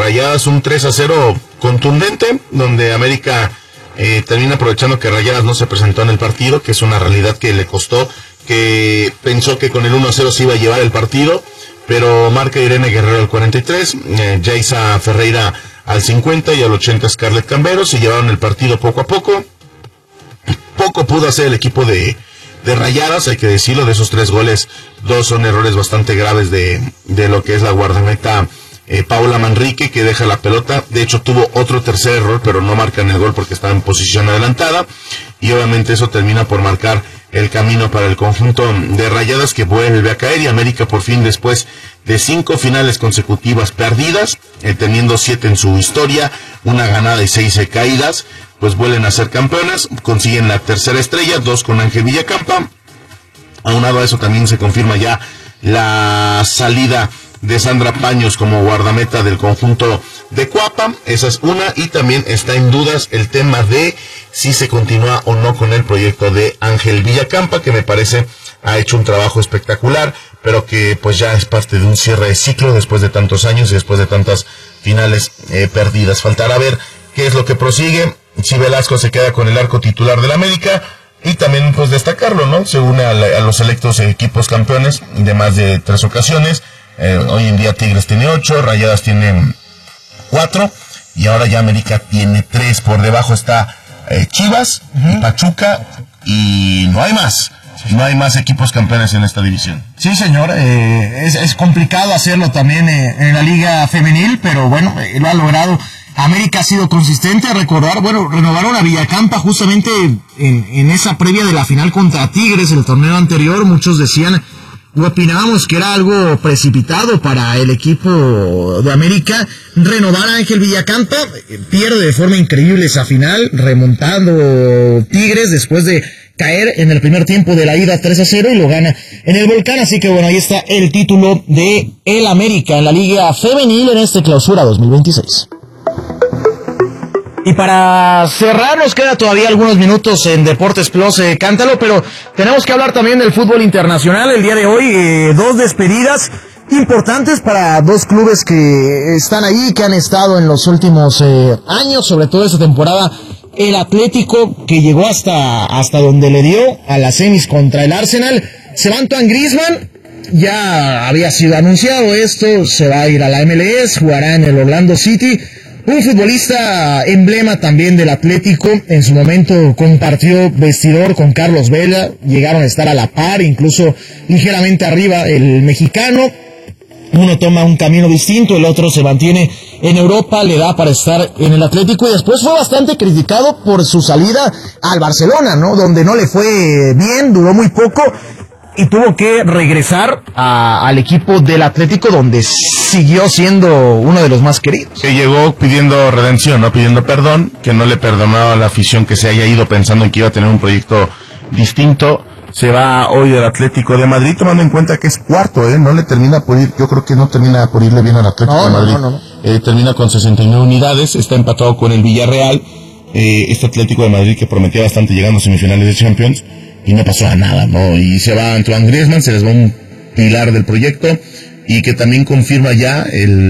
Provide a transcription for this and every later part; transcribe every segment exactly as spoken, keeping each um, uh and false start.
Rayadas, un tres a cero contundente, donde América eh, termina aprovechando que Rayadas no se presentó en el partido, que es una realidad que le costó, que pensó que con el uno a cero se iba a llevar el partido, pero marca Irene Guerrero al cuarenta y tres, eh, Yaisa Ferreira al cincuenta y al ochenta Scarlett Cambero, se llevaron el partido poco a poco. Poco pudo hacer el equipo de, de Rayadas, hay que decirlo. De esos tres goles, dos son errores bastante graves de, de lo que es la guardameta eh, Paula Manrique, que deja la pelota. De hecho tuvo otro tercer error, pero no marcan el gol porque estaba en posición adelantada, y obviamente eso termina por marcar el camino para el conjunto de Rayadas, que vuelve a caer, y América por fin, después de cinco finales consecutivas perdidas, eh, teniendo siete en su historia, una ganada y seis caídas, pues vuelven a ser campeonas, consiguen la tercera estrella, dos con Ángel Villacampa. Aunado a eso también se confirma ya la salida de Sandra Paños como guardameta del conjunto de Cuapa, esa es una, y también está en dudas el tema de si se continúa o no con el proyecto de Ángel Villacampa, que me parece ha hecho un trabajo espectacular, pero que pues ya es parte de un cierre de ciclo después de tantos años y después de tantas finales eh, perdidas. Faltará ver qué es lo que prosigue, si Velasco se queda con el arco titular del América, y también pues destacarlo, ¿no? Se une a, la, a los selectos equipos campeones de más de tres ocasiones. Eh, hoy en día Tigres tiene ocho, Rayadas tiene cuatro, y ahora ya América tiene tres. Por debajo está eh, Chivas, uh-huh, y Pachuca, y no hay más. No hay más equipos campeones en esta división. Sí, señor, eh, es, es complicado hacerlo también eh, en la liga femenil, pero bueno, eh, lo ha logrado. América ha sido consistente a recordar, bueno, renovaron a Villacampa justamente en, en esa previa de la final contra Tigres, el torneo anterior. Muchos decían, opinábamos que era algo precipitado para el equipo de América renovar a Ángel Villacampa. Pierde de forma increíble esa final, remontando Tigres después de caer en el primer tiempo de la ida tres a cero, y lo gana en el Volcán. Así que bueno, ahí está el título de el América en la Liga Femenil en este Clausura dos mil veintiséis. Y para cerrar, nos queda todavía algunos minutos en Deportes Plus, eh, Cántalo, pero tenemos que hablar también del fútbol internacional. El día de hoy, eh, dos despedidas importantes para dos clubes que están ahí, que han estado en los últimos eh, años, sobre todo esta temporada. El Atlético, que llegó hasta, hasta donde le dio a las semis contra el Arsenal. Se va Antoine Griezmann, ya había sido anunciado esto, se va a ir a la M L S, jugará en el Orlando City. Un futbolista emblema también del Atlético, en su momento compartió vestidor con Carlos Vela, llegaron a estar a la par, incluso ligeramente arriba el mexicano. Uno toma un camino distinto, el otro se mantiene en Europa, le da para estar en el Atlético, y después fue bastante criticado por su salida al Barcelona, ¿no? Donde no le fue bien, duró muy poco, y tuvo que regresar a, al equipo del Atlético, donde siguió siendo uno de los más queridos. Que llegó pidiendo redención, ¿no? Pidiendo perdón, que no le perdonaba a la afición que se haya ido pensando en que iba a tener un proyecto distinto. Se va hoy del Atlético de Madrid, tomando en cuenta que es cuarto, ¿eh? No le termina por ir, yo creo que no termina por irle bien al Atlético no, de Madrid. No, no, no. Eh, termina con sesenta y nueve unidades, está empatado con el Villarreal, eh, este Atlético de Madrid que prometía bastante llegando a semifinales de Champions, y no pasó a nada, ¿no? Y se va Antoine Griezmann, se les va un pilar del proyecto, y que también confirma ya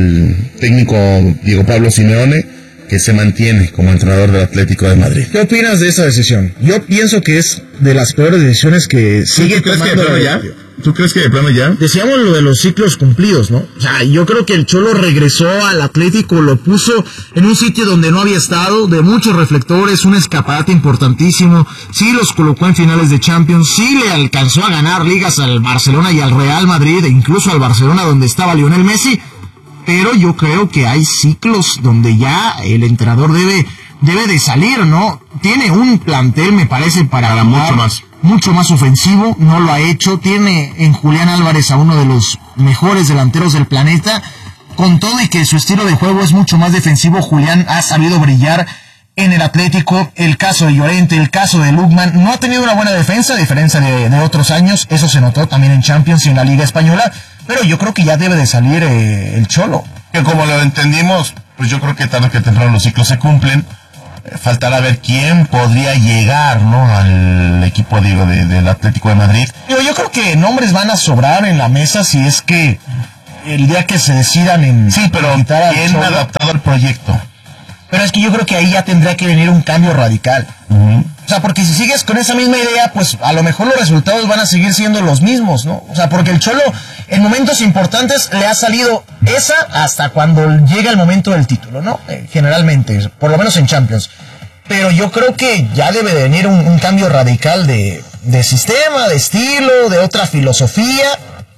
el técnico Diego Pablo Simeone, que se mantiene como entrenador del Atlético de Madrid. ¿Qué opinas de esa decisión? Yo pienso que es de las peores decisiones que sigue ¿Tú tomando. ¿Tú crees que de plano ya? ¿Tú crees que de plano ya? Decíamos lo de los ciclos cumplidos, ¿no? O sea, yo creo que el Cholo regresó al Atlético, lo puso en un sitio donde no había estado, de muchos reflectores, un escaparate importantísimo. Sí los colocó en finales de Champions, sí le alcanzó a ganar ligas al Barcelona y al Real Madrid, e incluso al Barcelona donde estaba Lionel Messi. Pero yo creo que hay ciclos donde ya el entrenador debe, debe de salir, ¿no? Tiene un plantel, me parece, para, para mucho más. Mucho más ofensivo, no lo ha hecho. Tiene en Julián Álvarez a uno de los mejores delanteros del planeta. Con todo y que su estilo de juego es mucho más defensivo, Julián ha sabido brillar en el Atlético. El caso de Llorente, el caso de Lukman, no ha tenido una buena defensa, a diferencia de, de otros años. Eso se notó también en Champions y en la Liga Española. Pero yo creo que ya debe de salir eh, el Cholo. Que como lo entendimos, pues yo creo que tarde que temprano los ciclos se cumplen. Eh, faltará ver quién podría llegar, ¿no? Al equipo, digo, de, del Atlético de Madrid. Yo, yo creo que nombres van a sobrar en la mesa si es que el día que se decidan en... Sí, pero ¿quién ha adaptado el proyecto? Pero es que yo creo que ahí ya tendría que venir un cambio radical. Uh-huh. O sea, porque si sigues con esa misma idea, pues a lo mejor los resultados van a seguir siendo los mismos, ¿no? O sea, porque el Cholo en momentos importantes le ha salido esa hasta cuando llega el momento del título, ¿no? Eh, generalmente, por lo menos en Champions. Pero yo creo que ya debe de venir un, un cambio radical de, de sistema, de estilo, de otra filosofía.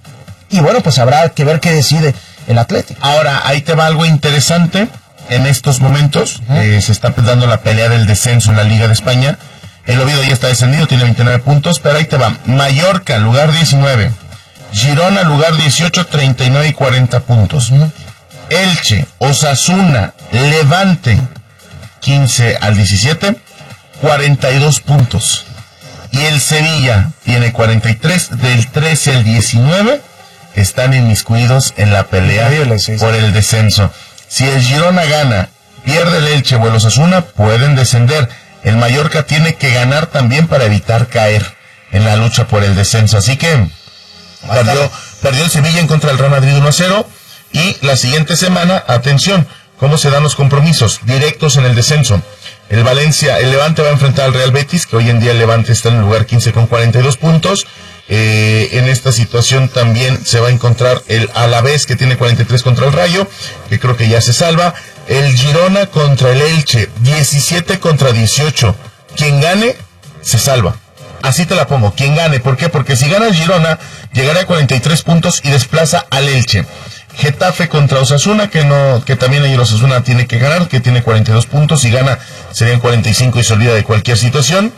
Y bueno, pues habrá que ver qué decide el Atlético. Ahora, ahí te va algo interesante. En estos momentos uh-huh. eh, se está dando la pelea del descenso en la Liga de España. El Oviedo ya está descendido, tiene veintinueve puntos, pero ahí te va. Mallorca, lugar diecinueve. Girona, lugar dieciocho, treinta y nueve y cuarenta puntos. Uh-huh. Elche, Osasuna, Levante, quince al diecisiete, cuarenta y dos puntos. Y el Sevilla tiene cuarenta y tres, del trece al diecinueve, están inmiscuidos en la pelea por el descenso. Si el Girona gana, pierde el Elche o el Osasuna, pueden descender. El Mallorca tiene que ganar también para evitar caer en la lucha por el descenso. Así que perdió, perdió el Sevilla en contra del Real Madrid uno a cero. Y la siguiente semana, atención, ¿cómo se dan los compromisos directos en el descenso? El Valencia, el Levante va a enfrentar al Real Betis, que hoy en día el Levante está en el lugar quince con cuarenta y dos puntos. Eh, en esta situación también se va a encontrar el Alavés, que tiene cuarenta y tres contra el Rayo, que creo que ya se salva. El Girona contra el Elche, diecisiete contra dieciocho. Quien gane, se salva. Así te la pongo, quien gane. ¿Por qué? Porque si gana el Girona, llegará a cuarenta y tres puntos y desplaza al Elche. Getafe contra Osasuna, que no, que también el Osasuna tiene que ganar, que tiene cuarenta y dos puntos, si gana serían cuarenta y cinco y se olvida de cualquier situación.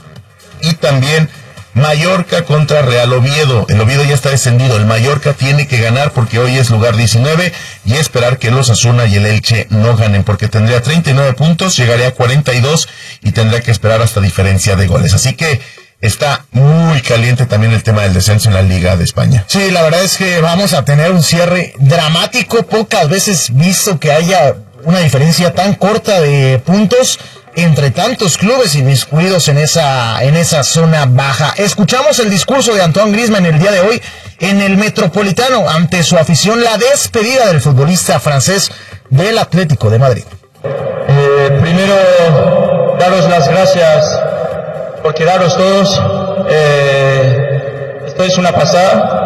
Y también Mallorca contra Real Oviedo. El Oviedo ya está descendido. El Mallorca tiene que ganar porque hoy es lugar diecinueve y esperar que el Osasuna y el Elche no ganen, porque tendría treinta y nueve puntos, llegaría a cuarenta y dos y tendría que esperar hasta diferencia de goles. Así que está muy caliente también el tema del descenso en la Liga de España. Sí, la verdad es que vamos a tener un cierre dramático. Pocas veces visto que haya una diferencia tan corta de puntos entre tantos clubes inmiscuidos en esa, en esa zona baja. Escuchamos el discurso de Antoine Griezmann el día de hoy en el Metropolitano ante su afición, la despedida del futbolista francés del Atlético de Madrid. Eh, primero, daros las gracias por quedaros todos. Eh, esto es una pasada.